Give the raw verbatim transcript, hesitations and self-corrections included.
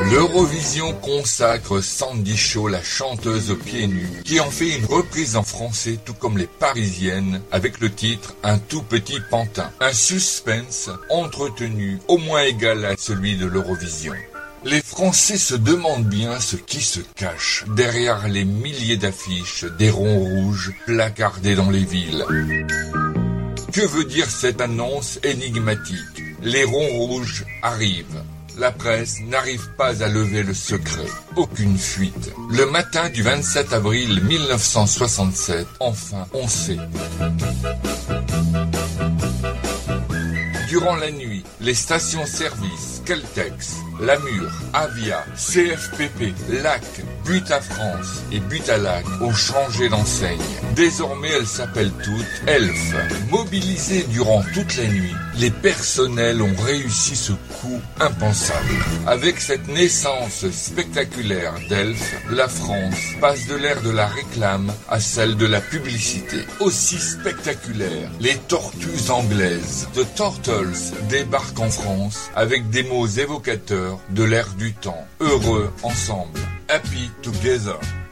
L'Eurovision consacre Sandy Shaw, la chanteuse aux pieds nus, qui en fait une reprise en français tout comme les Parisiennes avec le titre Un tout petit pantin. Un suspense entretenu au moins égal à celui de l'Eurovision. Les Français se demandent bien ce qui se cache derrière les milliers d'affiches des ronds rouges placardés dans les villes. Que veut dire cette annonce énigmatique? Les ronds rouges arrivent. La presse n'arrive pas à lever le secret. Aucune fuite. Le matin du vingt-sept avril mille neuf cent soixante-sept, enfin, on sait. Durant la nuit, les stations-service Keltex, Lamur, Avia, C F P P, L A C, Buta France et Butalac ont changé d'enseigne. Désormais, elles s'appellent toutes Elf. Mobilisées durant toute la nuit, les personnels ont réussi ce coup impensable. Avec cette naissance spectaculaire d'Elf, la France passe de l'ère de la réclame à celle de la publicité. Aussi spectaculaire, les tortues anglaises, The Turtles, débarquent en France avec des mots évocateurs de l'ère du temps. Heureux ensemble. Happy together.